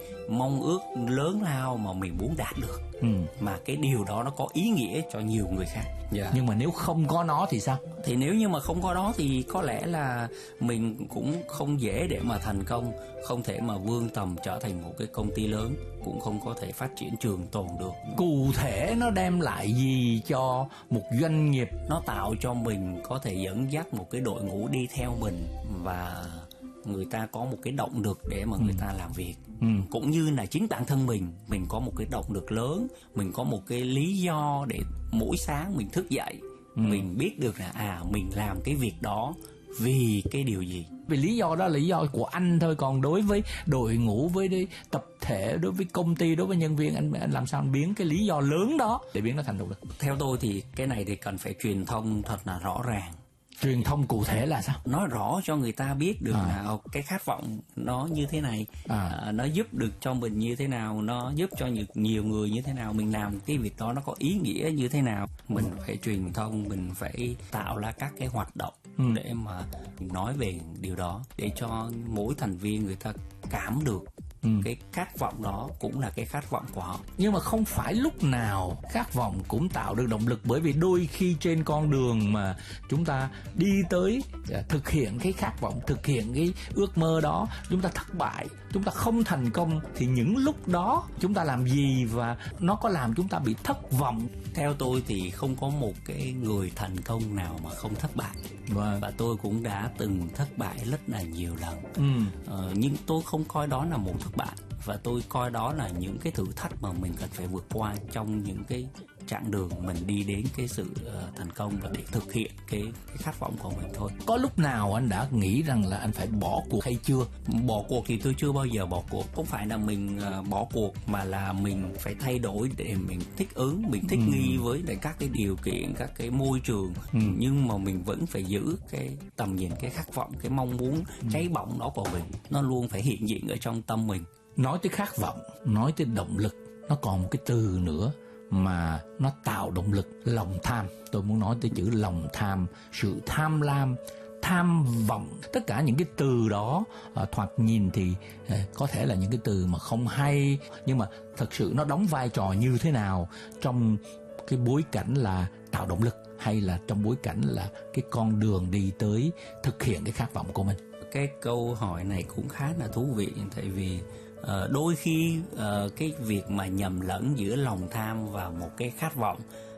mong ước lớn lao mà mình muốn đạt được, mà cái điều đó nó có ý nghĩa cho nhiều người khác. Nhưng mà nếu không có nó thì sao? Thì nếu như mà không có đó thì có lẽ là mình cũng không dễ để mà thành công, không thể mà vươn tầm trở thành một cái công ty lớn, cũng không có thể phát triển trường tồn được. Cụ thể nó đem lại gì cho một doanh nghiệp? Nó tạo cho mình có thể dẫn dắt một cái đội ngũ đi theo mình, và người ta có một cái động lực để mà người ta làm việc. Cũng như là chính bản thân mình có một cái động lực lớn, mình có một cái lý do để mỗi sáng mình thức dậy, mình biết được là mình làm cái việc đó vì cái điều gì. Vì lý do đó là lý do của anh thôi, còn đối với đội ngũ, với tập thể, đối với công ty, đối với nhân viên, anh làm sao anh biến cái lý do lớn đó để biến nó thành động lực? Theo tôi thì cái này thì cần phải truyền thông thật là rõ ràng. Truyền thông cụ thể là sao? Nói rõ cho người ta biết được là cái khát vọng nó như thế này, nó giúp được cho mình như thế nào, nó giúp cho nhiều người như thế nào, mình làm cái việc đó nó có ý nghĩa như thế nào. Mình phải truyền thông, mình phải tạo ra các cái hoạt động để mà nói về điều đó, để cho mỗi thành viên người ta cảm được cái khát vọng đó cũng là cái khát vọng của họ. Nhưng mà không phải lúc nào khát vọng cũng tạo được động lực, bởi vì đôi khi trên con đường mà chúng ta đi tới thực hiện cái khát vọng, thực hiện cái ước mơ đó, chúng ta thất bại, chúng ta không thành công, thì những lúc đó chúng ta làm gì và nó có làm chúng ta bị thất vọng? Theo tôi thì không có một cái người thành công nào mà không thất bại. Và tôi cũng đã từng thất bại rất là nhiều lần. Nhưng tôi không coi đó là một thất bại, và tôi coi đó là những cái thử thách mà mình cần phải vượt qua trong những cái chặng đường mình đi đến cái sự thành công, và để thực hiện cái khát vọng của mình thôi. Có lúc nào anh đã nghĩ rằng là anh phải bỏ cuộc hay chưa? Bỏ cuộc thì tôi chưa bao giờ bỏ cuộc. Không phải là mình bỏ cuộc, mà là mình phải thay đổi để mình thích ứng, mình thích nghi với các cái điều kiện, các cái môi trường. Nhưng mà mình vẫn phải giữ cái tầm nhìn, cái khát vọng, cái mong muốn cháy bỏng đó của mình, nó luôn phải hiện diện ở trong tâm mình. Nói tới khát vọng, nói tới động lực, nó còn một cái từ nữa mà nó tạo động lực: lòng tham. Tôi muốn nói tới chữ lòng tham, sự tham lam, tham vọng. Tất cả những cái từ đó thoạt nhìn thì có thể là những cái từ mà không hay, nhưng mà thật sự nó đóng vai trò như thế nào trong cái bối cảnh là tạo động lực, hay là trong bối cảnh là cái con đường đi tới thực hiện cái khát vọng của mình? Cái câu hỏi này cũng khá là thú vị, tại vì đôi khi cái việc mà nhầm lẫn giữa lòng tham và một cái khát vọng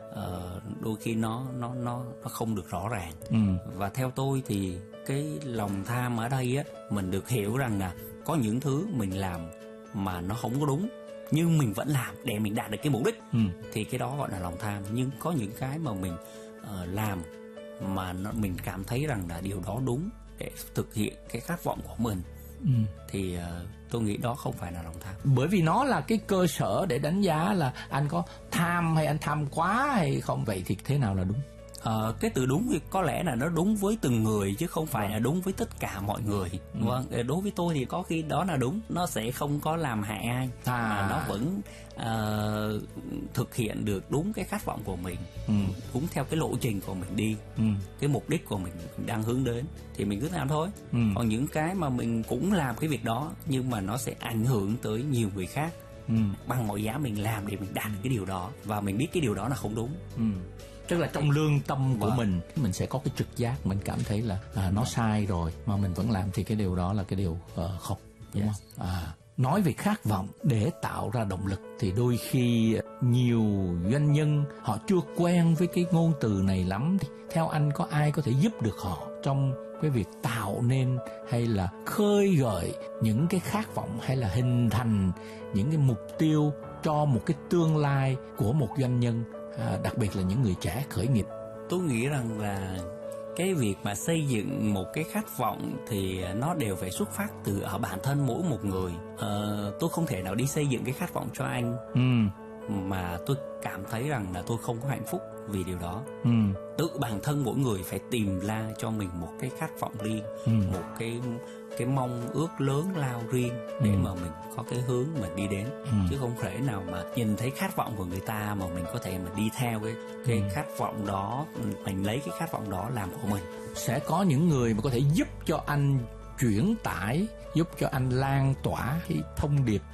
đôi khi nó không được rõ ràng. Và theo tôi thì cái lòng tham ở đây á, mình được hiểu rằng là có những thứ mình làm mà nó không có đúng, nhưng mình vẫn làm để mình đạt được cái mục đích, thì cái đó gọi là lòng tham. Nhưng có những cái mà mình làm mà mình cảm thấy rằng là điều đó đúng để thực hiện cái khát vọng của mình, thì tôi nghĩ đó không phải là lòng tham. Bởi vì nó là cái cơ sở để đánh giá là anh có tham hay anh tham quá hay không. Vậy thì thế nào là đúng? Cái từ đúng thì có lẽ là nó đúng với từng người, chứ không phải là đúng với tất cả mọi người. Vâng, đối với tôi thì có khi đó là đúng, nó sẽ không có làm hại ai, nó vẫn thực hiện được đúng cái khát vọng của mình, cũng theo cái lộ trình của mình đi, cái mục đích của mình đang hướng đến, thì mình cứ làm thôi. Còn những cái mà mình cũng làm cái việc đó nhưng mà nó sẽ ảnh hưởng tới nhiều người khác, bằng mọi giá mình làm để mình đạt được cái điều đó, và mình biết cái điều đó là không đúng. Tức là trong lương tâm của mình sẽ có cái trực giác, mình cảm thấy là nó sai rồi mà mình vẫn làm, thì cái điều đó là cái điều không, đúng không? Nói về khát vọng để tạo ra động lực thì đôi khi nhiều doanh nhân họ chưa quen với cái ngôn từ này lắm. Thì theo anh có ai có thể giúp được họ trong cái việc tạo nên hay là khơi gợi những cái khát vọng, hay là hình thành những cái mục tiêu cho một cái tương lai của một doanh nhân, đặc biệt là những người trẻ khởi nghiệp? Tôi nghĩ rằng là cái việc mà xây dựng một cái khát vọng thì nó đều phải xuất phát từ ở bản thân mỗi một người. Tôi không thể nào đi xây dựng cái khát vọng cho anh mà tôi cảm thấy rằng là tôi không có hạnh phúc vì điều đó. Tự bản thân mỗi người phải tìm ra cho mình một cái khát vọng riêng, một cái mong ước lớn lao riêng để mà mình có cái hướng mình đi đến, chứ không thể nào mà nhìn thấy khát vọng của người ta mà mình có thể mà đi theo cái khát vọng đó, mình lấy cái khát vọng đó làm của mình. Sẽ có những người mà có thể giúp cho anh chuyển tải, giúp cho anh lan tỏa cái thông điệp